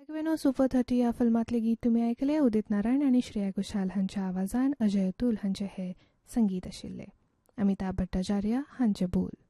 रेग्वेनो super 30 ह्या फिल्मातले गीत तुम्ही ऐकले. उदित नारायण आणि श्रेया घोषाल हांच्या आवाजान अजय अतुल हांचे हे संगीत आशिल्ले. अमिताभ भट्टाचार्य हांचे बोल.